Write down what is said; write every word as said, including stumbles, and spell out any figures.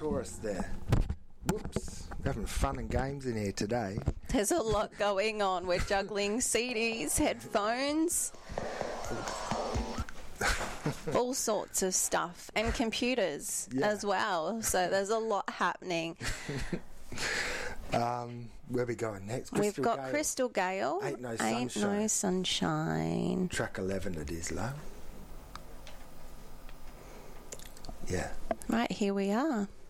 Taurus there. Whoops. We're having fun and games in here today. There's a lot going on. We're juggling C Ds, headphones, all sorts of stuff, and computers Yeah. as well. So there's a lot happening. Um, where are we going next? We've Crystal got Gale. Crystal Gale. Ain't No Ain't No Sunshine. Track eleven it is, low. Yeah. Right, here we are.